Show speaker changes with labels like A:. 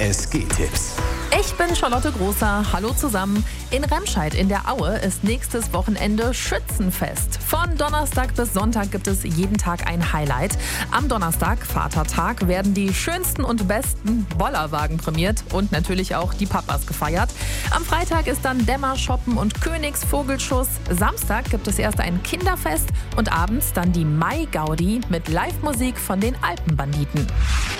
A: SG-Tipps.
B: Ich bin Charlotte Großer. Hallo zusammen. In Remscheid in der Aue ist nächstes Wochenende Schützenfest. Von Donnerstag bis Sonntag gibt es jeden Tag ein Highlight. Am Donnerstag, Vatertag, werden die schönsten und besten Bollerwagen prämiert und natürlich auch die Papas gefeiert. Am Freitag ist dann Dämmershoppen und Königsvogelschuss. Samstag gibt es erst ein Kinderfest und abends dann die Mai-Gaudi mit Live-Musik von den Alpenbanditen.